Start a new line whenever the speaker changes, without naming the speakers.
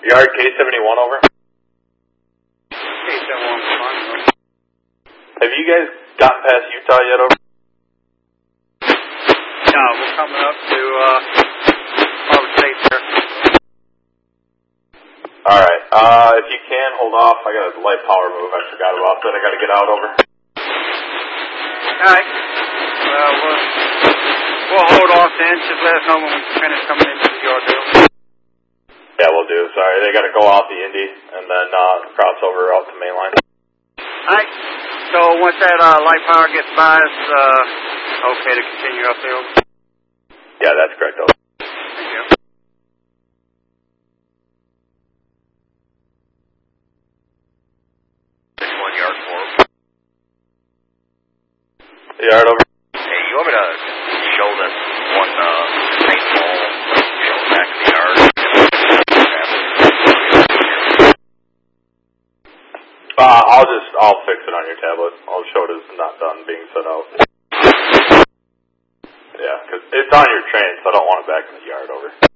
Yard K71 over.
K71 fine.
Have you guys gotten past Utah yet over?
No, we're coming up to Harvard State there.
Alright, if you can, hold off. I got a light power move I forgot about that I gotta get out over.
Alright. Well, we'll hold off then. Just let us know when we finish coming into the yard deal.
Yeah, we'll do. Sorry, they gotta go out the Indy and then cross over out to mainline.
Alright. So once that light power gets by us, okay to continue up there?
Yeah, that's correct, over.
Thank you.
Yard 4.
Yard over.
Hey, you want me to show this one nice ball, show it back to the yard?
I'll fix it on your tablet. I'll show it as not done being set out. Yeah, because it's on your train, so I don't want it back in the yard over.